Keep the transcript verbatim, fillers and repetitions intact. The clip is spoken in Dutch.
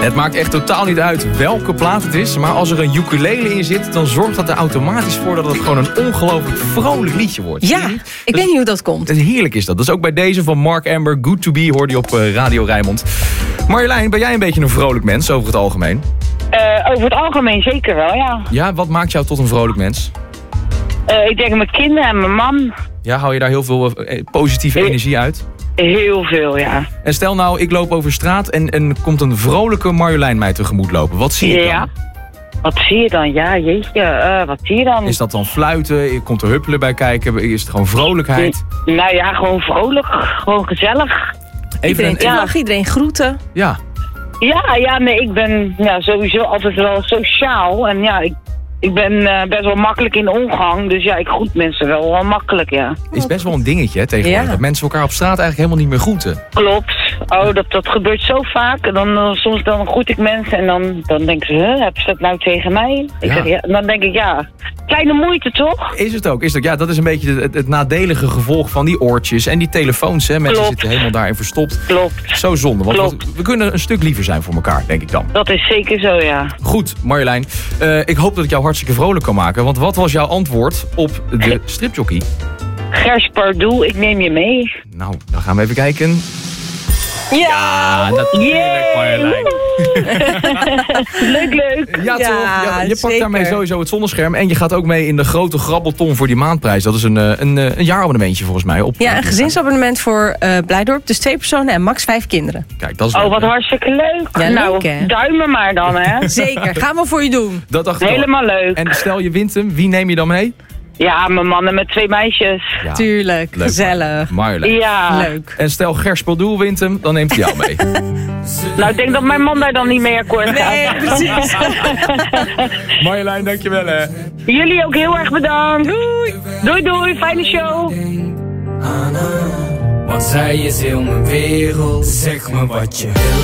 Het maakt echt totaal niet uit welke plaat het is, maar als er een ukulele in zit, dan zorgt dat er automatisch voor dat het gewoon een ongelooflijk vrolijk liedje wordt. Ja, ik dat, weet niet hoe dat komt. Heerlijk is dat. Dat is ook bij deze van Mark Amber, Good to Be, hoorde je op uh, Radio Rijnmond. Marjolein, ben jij een beetje een vrolijk mens over het algemeen? Uh, over het algemeen zeker wel, ja. Ja, wat maakt jou tot een vrolijk mens? Uh, ik denk mijn kinderen en mijn man. Ja, haal je daar heel veel uh, positieve He- energie uit? Heel veel, ja. En stel nou, ik loop over straat en, en komt een vrolijke Marjolein mij tegemoet lopen. Wat zie je dan? Ja. Wat zie je dan? Ja, jeetje, uh, wat zie je dan? Is dat dan fluiten? Komt er huppelen bij kijken? Is het gewoon vrolijkheid? Nou ja, gewoon vrolijk. Gewoon gezellig. Iedereen een, ja. Lach, iedereen groeten. Ja. Ja, ja, nee, ik ben ja, sowieso altijd wel sociaal. En ja, ik, ik ben uh, best wel makkelijk in de omgang. Dus ja, ik groet mensen wel, wel makkelijk, ja. Is best wel een dingetje, hè, tegenwoordig. Ja. Dat mensen elkaar op straat eigenlijk helemaal niet meer groeten. Klopt. Oh, dat, dat gebeurt zo vaak. Dan, uh, soms dan groet ik mensen en dan, dan denken ze, huh, hebben ze dat nou tegen mij? Ik ja. zeg, ja. Dan denk ik, ja, kleine moeite toch? Is het ook, is het ook. Ja, dat is een beetje het, het nadelige gevolg van die oortjes en die telefoons. Hè. Mensen Klopt. zitten helemaal daarin verstopt. Klopt. Zo zonde, want Klopt. we kunnen een stuk liever zijn voor elkaar, denk ik dan. Dat is zeker zo, ja. Goed, Marjolein. Uh, ik hoop dat ik jou hartstikke vrolijk kan maken. Want wat was jouw antwoord op de stripjockey? Gers Pardoel, ik neem je mee. Nou, dan gaan we even kijken. Ja, ja natuurlijk, Marjolein. leuk, leuk. Ja, ja, toch? Ja, je pakt zeker. daarmee sowieso het zonnescherm. En je gaat ook mee in de grote grabbelton voor die maandprijs. Dat is een, een, een jaarabonnementje volgens mij. Op, ja, een gezinsabonnement voor uh, Blijdorp. Dus twee personen en max vijf kinderen. Kijk, dat is oh, leuk, wat hè? hartstikke leuk. Ja, nou, leuk, hè? duimen maar dan, hè. Zeker, gaan we voor je doen. Dat dacht ik Helemaal al. leuk. En stel je wint hem, wie neem je dan mee? Ja, mijn mannen met twee meisjes. Ja, tuurlijk, leuk, gezellig. Marjolein. Ja. Leuk. En stel Gers Pardoel wint hem, dan neemt hij jou mee. Nou, ik denk dat mijn man daar dan niet mee akkoord gaat. Nee, precies. Marjolein, dankjewel hè. Jullie ook heel erg bedankt. Doei. Doei, doei. Fijne show. Want zij is heel mijn wereld. Zeg me wat je wil.